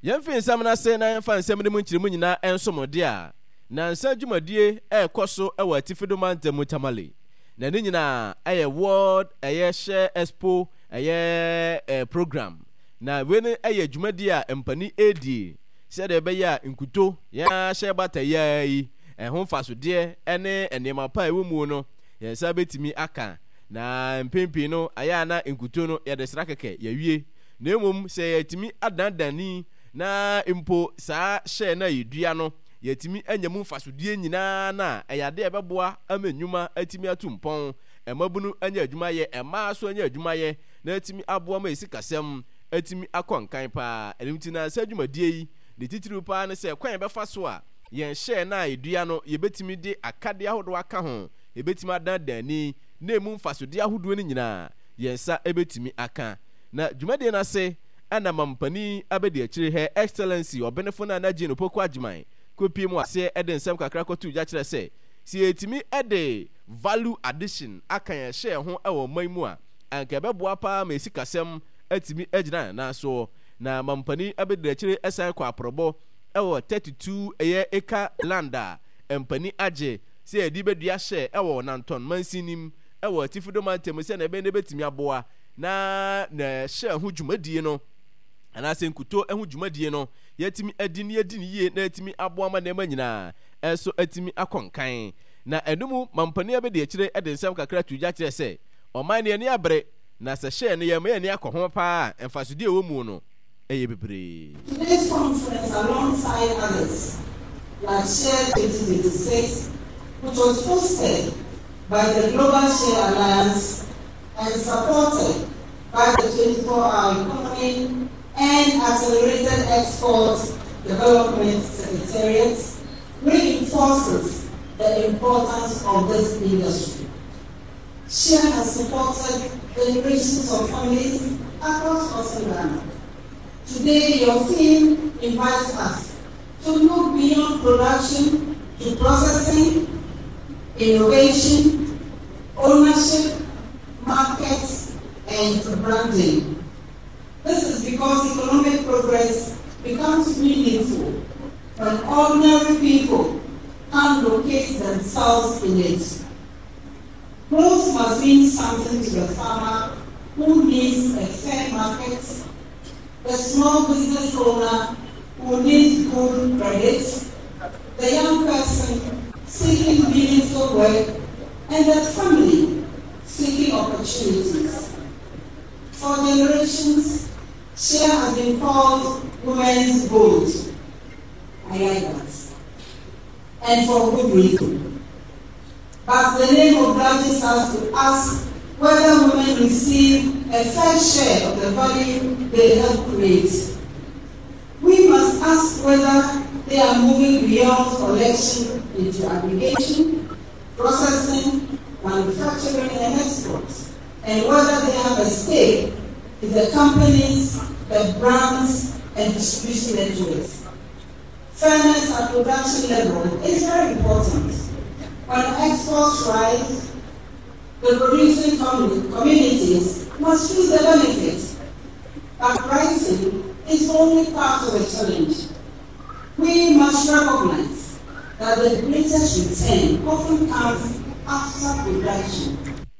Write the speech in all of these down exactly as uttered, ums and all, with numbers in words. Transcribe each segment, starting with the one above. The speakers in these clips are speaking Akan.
Yɛmfi nsɛm na se na yɛmfa nsɛm ne mu nkyerɛmu nyinaa ɛnsomode a na nsa dwumadie ɛkɔ so ɛwɔ Atifidoma Ntamu Tamale na ne nyinaa ɛyɛ World ɛyɛ Share Expo ɛyɛ eh, program na wene ɛyɛ dwumadie a mpani edi sɛdeɛ ɛbɛyɛ a nkuto yɛn hyɛ bata yɛ yi ɛho mfasodeɛ ɛne nneɛma pa ɛwɔ mu no yɛn nsa betimi aka na mpempi no ayɛ na nkuto no yɛde sra kɛkɛ yɛwie na emom sɛ yɛtimi adandani na mpo saa hyɛ na yɛdua no yɛtimi anyamu mfasodeɛ nyinaa na ɛyade ɛbɛboa ama nnwuma atimi atumpɔn ɛmabunu anya adwuma yɛ ɛmaa so anya adwuma yɛ na atimi aboa ma esikasɛm atimi akɔnkan paa ɛnimti na nsa dwumadie yi ne titiri paa ne sɛ kwan bɛfa so a yɛn hyɛ na yɛdua no yɛbɛtimi de akade ahodoɔ aka ho yɛbɛtimi adandani na emu mfasodeɛ ahodoɔ no nyinaa yɛn nsa ɛbɛtimi aka na dwumadie na se ana mampani abedi akyire Her Excellency Obenefo na Nagye no Poko Agyeman kopie mu ase ɛde nsɛm kakra kɔtu gya kyerɛ sɛ si etimi ɛde value addition aka yɛn hyɛ ho ɛwɔ man mu a anka ɛbɛboa paa ma esikasɛm atimi agyina na so na mampani abedi akyire ɛsan kɔ aporɔbɔ ɛwɔ thirty-two ɛyɛ eka land a mpani agye sɛ yɛde bɛdua hyɛ ɛwɔ Nanton mansinim ɛwɔ Atifidoma Ntamu sɛ na ɛbɛn ne betimi aboa na na hyɛ ho dwumadie no anase nkuto ɛho dwumadie no yɛtimi adi ne yɛdi ne yie na yɛtimi aboa ma nneɛma nyinaa ɛso atimi akɔnkan na ɛnum mampani abɛdi akyire ɛde nsɛm kakra tu gya kyerɛ sɛ ɔman ne ani abere na sɛ hyɛ ne yɛma yɛni akɔ ho paa ɛmfasodie ɛwɔ mu no ɛyɛ bebree. Today's conference alongside others like Share twenty twenty-six which was hosted by the Global Share Alliance and supported by the twenty-four hour economy and Accelerated Export Development Secretariat reinforces the importance of this industry. Share has supported generations of families across Northern Ghana. Today, your theme invites us to look beyond production to processing, innovation, ownership, markets, and branding. This is because economic progress becomes meaningful when ordinary people can locate themselves in it. Growth must mean something to the farmer who needs a fair market, the small business owner who needs good credit, the young person seeking meaningful work, and the family seeking opportunities. For generations, Share has been called women's gold. I like that. And for good reason. But the name obliges us to ask whether women receive a fair share of the value they help create. We must ask whether they are moving beyond collection into aggregation, processing, manufacturing, and export, and whether they have a stake in the companies, the brands, and distribution networks. Fairness at production level is very important. When exports rise, the producing communities must feel the benefit. But pricing is only part of the challenge. We must recognize that the greatest return often comes after production.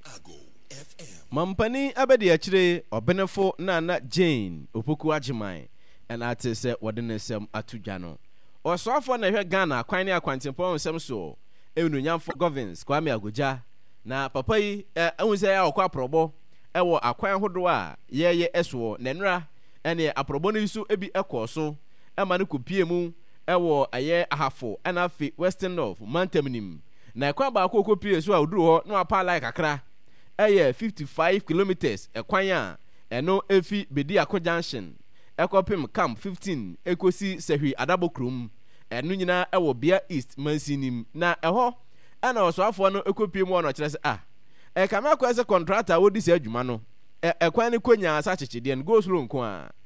Mampani abedi akyire Obenefo na Jane Opoku Agyeman and ate sɛ wɔde ne nsɛm atudwa no ɔsoafo na hwɛ Ghana kwan ne akwantempɔn nsɛm so enunyamfo Govins Kwame Agoja na papa yi ehun sɛ ya ɔkɔ aprɔbɔ ɛwɔ akwan hodo a yɛyɛ ɛsoɔ nenra ɛne aprɔbɔ no isu ebi ɛkɔ so ɛma ne kopie mu ɛwɔ ayɛ ahafo ɛna afi Western North Mantamnim na ɛkwan baako kopie so a oduru hɔ no apa like kakra ɛyɛ fifty-five kilometers ɛkwan a ɛno efi Bediako Junction ɛkɔpem Camp fifteen ekosi Sehwi Adabokrom ɛno nyinaa ɛwɔ Bia East Mansinim na ɛhɔ ɛna ɔsoafoɔ no ekopie mu ɔno kyerɛ sɛ ah ɛkame akɔ sɛ contractor wodi sɛ adwuma no ɛkwan ne konya sa kyekyedeɛ no go slow nko a